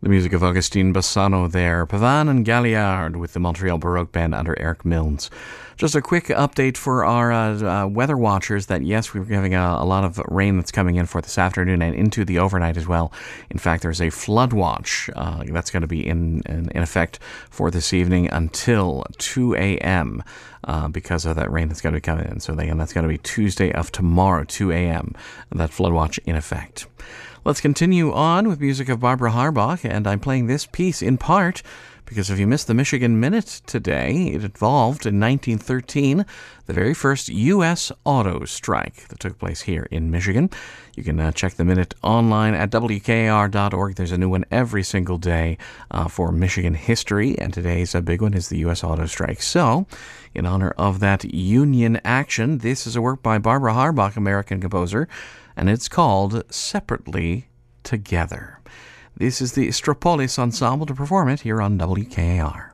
The music of Augustin Bassano there. Pavan and Galliard with the Montreal Baroque Band under Eric Milnes. Just a quick update for our weather watchers that, yes, we're having a lot of rain that's coming in for this afternoon and into the overnight as well. In fact, there's a flood watch that's going to be in effect for this evening until 2 a.m. Because of that rain that's going to be coming in. So again, that's going to be Tuesday of tomorrow, 2 a.m., that flood watch in effect. Let's continue on with music of Barbara Harbach, and I'm playing this piece in part because if you missed the Michigan Minute today, it involved in 1913 the very first U.S. auto strike that took place here in Michigan. You can check the Minute online at WKAR.org. There's a new one every single day for Michigan history, and today's a big one is the U.S. auto strike. So, in honor of that Union action, this is a work by Barbara Harbach, American composer, and it's called Separately Together. This is the Stropolis Ensemble to perform it here on WKAR.